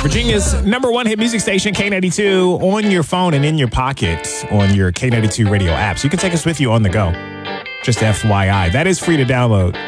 Virginia's number one hit music station, K92, on your phone and in your pocket on your K92 radio app. So you can take us with you on the go. Just FYI. That is free to download.